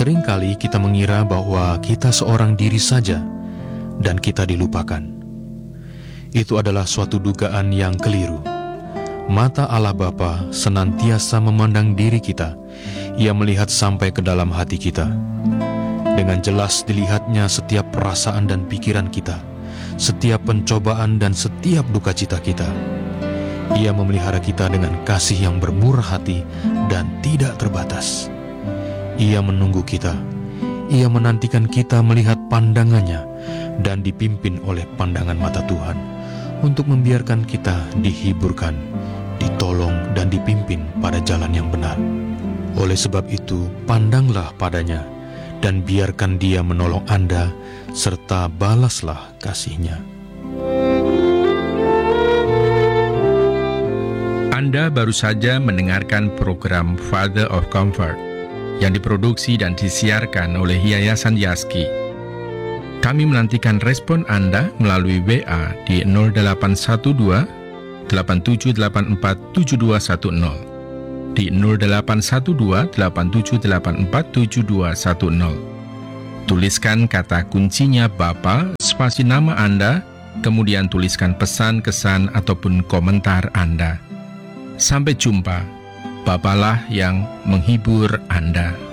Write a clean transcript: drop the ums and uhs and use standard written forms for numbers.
Seringkali kita mengira bahwa kita seorang diri saja dan kita dilupakan. Itu adalah suatu dugaan yang keliru. Mata Allah Bapa senantiasa memandang diri kita. Ia melihat sampai ke dalam hati kita. Dengan jelas dilihatnya setiap perasaan dan pikiran kita, setiap pencobaan dan setiap duka cita kita. Ia memelihara kita dengan kasih yang bermurah hati dan tidak terbatas. Ia menunggu kita. Ia menantikan kita melihat pandangannya dan dipimpin oleh pandangan mata Tuhan untuk membiarkan kita dihiburkan, ditolong dan dipimpin pada jalan yang benar. Oleh sebab itu, pandanglah padanya dan biarkan Dia menolong Anda serta balaslah kasih-Nya. Anda baru saja mendengarkan program Father of Comfort yang diproduksi dan disiarkan oleh Yayasan Yaski. Kami menantikan respon Anda melalui WA di 0812 8784 7210, di 0812 8784 7210. Tuliskan kata kuncinya Bapa, spasi nama Anda, kemudian tuliskan pesan, kesan, ataupun komentar Anda. Sampai jumpa. Bapalah yang menghibur Anda.